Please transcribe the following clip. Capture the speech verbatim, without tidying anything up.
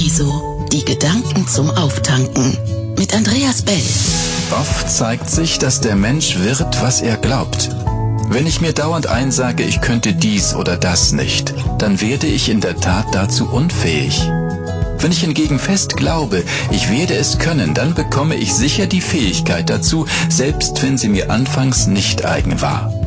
Wieso? Die Gedanken zum Auftanken mit Andreas Bell. Oft zeigt sich, dass der Mensch wird, was er glaubt. Wenn ich mir dauernd einsage, ich könnte dies oder das nicht, dann werde ich in der Tat dazu unfähig. Wenn ich hingegen fest glaube, ich werde es können, dann bekomme ich sicher die Fähigkeit dazu, selbst wenn sie mir anfangs nicht eigen war.